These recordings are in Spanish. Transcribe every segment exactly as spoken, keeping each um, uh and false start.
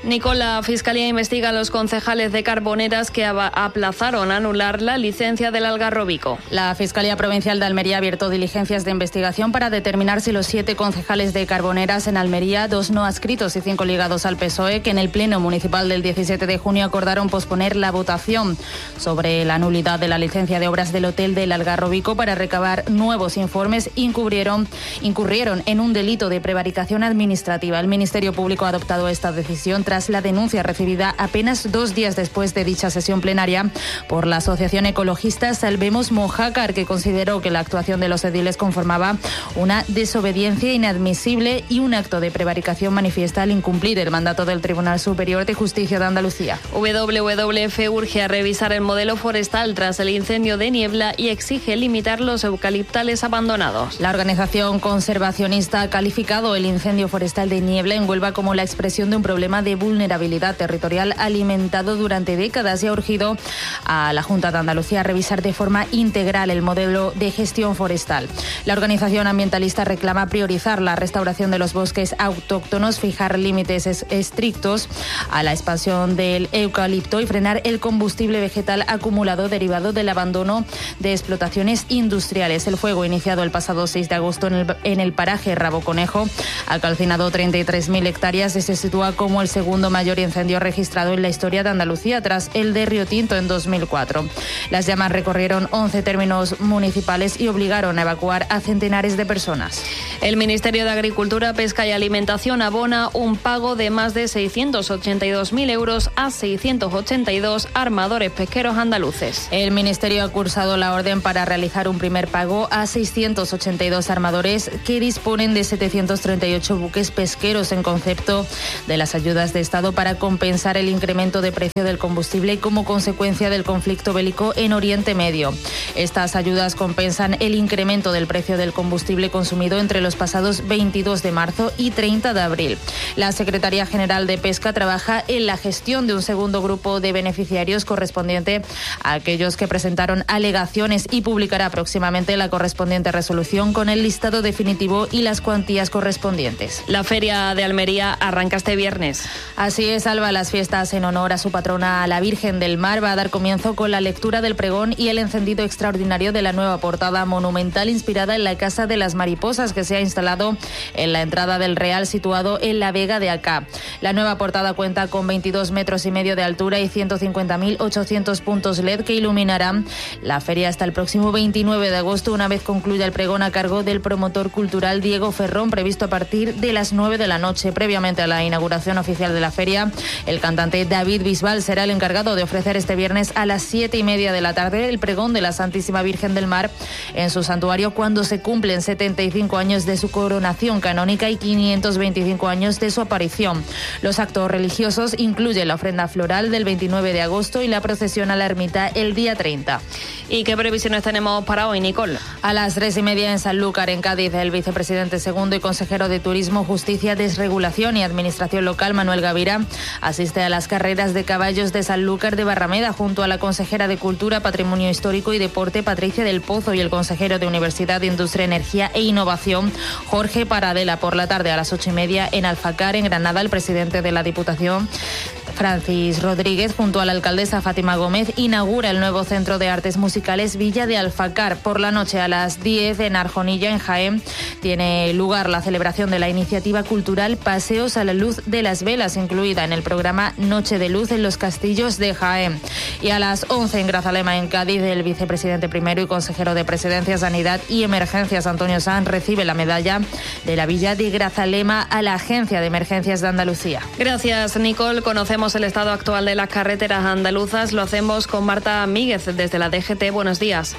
Nicole, la Fiscalía investiga a los concejales de Carboneras que aplazaron anular la licencia del Algarrobico. La Fiscalía Provincial de Almería ha abierto diligencias de investigación para determinar si los siete concejales de Carboneras en Almería, dos no adscritos y cinco ligados al P S O E, que en el Pleno Municipal del diecisiete de junio acordaron posponer la votación sobre la nulidad de la licencia de obras del Hotel del Algarrobico para recabar nuevos informes, incurrieron, incurrieron en un delito de prevaricación administrativa. El Ministerio Público ha adoptado esta decisión tras la denuncia recibida apenas dos días después de dicha sesión plenaria por la Asociación Ecologista Salvemos Mojácar, que consideró que la actuación de los ediles conformaba una desobediencia inadmisible y un acto de prevaricación manifiesta al incumplir el mandato del Tribunal Superior de Justicia de Andalucía. W W F urge a revisar el modelo forestal tras el incendio de Niebla y exige limitar los eucaliptales abandonados. La organización conservacionista ha calificado el incendio forestal de Niebla en Huelva como la expresión de un problema de vulnerabilidad territorial alimentado durante décadas y ha urgido a la Junta de Andalucía a revisar de forma integral el modelo de gestión forestal. La organización ambientalista reclama priorizar la restauración de los bosques autóctonos, fijar límites es- estrictos a la expansión del eucalipto y frenar el combustible vegetal acumulado derivado del abandono de explotaciones industriales. El fuego, iniciado el pasado seis de agosto en el, en el paraje Rabo Conejo, ha calcinado treinta y tres mil hectáreas y se sitúa como el segundo mayor incendio registrado en la historia de Andalucía, tras el de Río Tinto en dos mil cuatro. Las llamas recorrieron once términos municipales y obligaron a evacuar a centenares de personas. El Ministerio de Agricultura, Pesca y Alimentación abona un pago de más de seiscientos ochenta y dos mil euros a seiscientos ochenta y dos armadores pesqueros andaluces. El Ministerio ha cursado la orden para realizar un primer pago a seiscientos ochenta y dos armadores que disponen de setecientos treinta y ocho buques pesqueros en concepto de las ayudas de Estado para compensar el incremento de precio del combustible como consecuencia del conflicto bélico en Oriente Medio. Estas ayudas compensan el incremento del precio del combustible consumido entre los pasados veintidós de marzo y treinta de abril. La Secretaría General de Pesca trabaja en la gestión de un segundo grupo de beneficiarios correspondiente a aquellos que presentaron alegaciones y publicará próximamente la correspondiente resolución con el listado definitivo y las cuantías correspondientes. La Feria de Almería arranca este viernes. Así es, Alba. Las fiestas en honor a su patrona, la Virgen del Mar, va a dar comienzo con la lectura del pregón y el encendido extraordinario de la nueva portada monumental inspirada en la Casa de las Mariposas, que se ha instalado en la entrada del Real, situado en la Vega de Acá. La nueva portada cuenta con veintidós metros y medio de altura y ciento cincuenta mil ochocientos puntos L E D que iluminarán la feria hasta el próximo veintinueve de agosto, una vez concluya el pregón a cargo del promotor cultural Diego Ferrón, previsto a partir de las nueve de la noche. Previamente a la inauguración oficial de la feria, el cantante David Bisbal será el encargado de ofrecer este viernes a las siete y media de la tarde el pregón de la Santísima Virgen del Mar en su santuario, cuando se cumplen setenta y cinco años de su coronación canónica y quinientos veinticinco años de su aparición. Los actos religiosos incluyen la ofrenda floral del veintinueve de agosto y la procesión a la ermita el día treinta. ¿Y qué previsiones tenemos para hoy, Nicole? A las tres y media en Sanlúcar, en Cádiz, el vicepresidente segundo y consejero de Turismo, Justicia, Desregulación y Administración Local, Manuel Gavira, asiste a las carreras de caballos de Sanlúcar de Barrameda junto a la consejera de Cultura, Patrimonio Histórico y Deporte, Patricia del Pozo, y el consejero de Universidad, Industria, Energía e Innovación, Jorge Paradela. Por la tarde, a las ocho y media, en Alfacar, en Granada, el presidente de la Diputación, Francis Rodríguez, junto a la alcaldesa Fátima Gómez, inaugura el nuevo Centro de Artes Musicales Villa de Alfacar. Por la noche, a las diez, en Arjonilla, en Jaén, tiene lugar la celebración de la iniciativa cultural Paseos a la Luz de las Velas, incluida en el programa Noche de Luz en los Castillos de Jaén. Y a las once, en Grazalema, en Cádiz, el vicepresidente primero y consejero de Presidencia, Sanidad y Emergencias, Antonio Sanz, recibe la medalla de la Villa de Grazalema a la Agencia de Emergencias de Andalucía. Gracias, Nicole. Conocemos el estado actual de las carreteras andaluzas. Lo hacemos con Marta Míguez desde la D G T. Buenos días.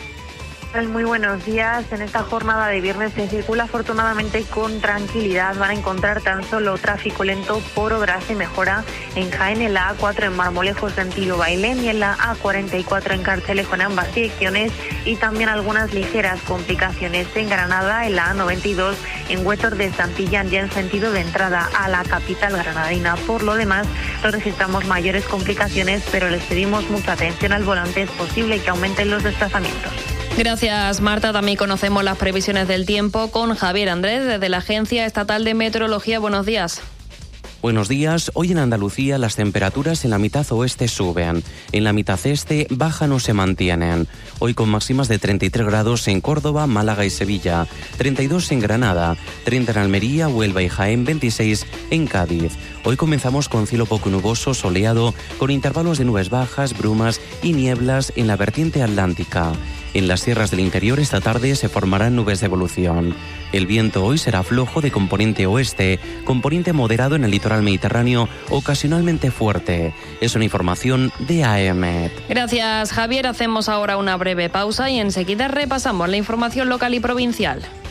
Muy buenos días. En esta jornada de viernes se circula afortunadamente con tranquilidad. Van a encontrar tan solo tráfico lento por obras y mejora en Jaén, en la A cuatro en Marmolejos, sentido Bailén, y en la A cuarenta y cuatro en Carcelejo, en ambas direcciones, y también algunas ligeras complicaciones en Granada, en la A noventa y dos en Huétor de Santillán, ya en sentido de entrada a la capital granadina. Por lo demás, no registramos mayores complicaciones, pero les pedimos mucha atención al volante. Es posible que aumenten los desplazamientos. Gracias, Marta. También conocemos las previsiones del tiempo con Javier Andrés desde la Agencia Estatal de Meteorología. Buenos días. Buenos días. Hoy en Andalucía las temperaturas en la mitad oeste suben. En la mitad este bajan o se mantienen. Hoy con máximas de treinta y tres grados en Córdoba, Málaga y Sevilla, treinta y dos en Granada, treinta en Almería, Huelva y Jaén, veintiséis en Cádiz. Hoy comenzamos con cielo poco nuboso, soleado, con intervalos de nubes bajas, brumas y nieblas en la vertiente atlántica. En las sierras del interior esta tarde se formarán nubes de evolución. El viento hoy será flojo de componente oeste, componente moderado en el litoral mediterráneo, ocasionalmente fuerte. Es una información de A E M E T. Gracias, Javier. Hacemos ahora una breve pausa y enseguida repasamos la información local y provincial.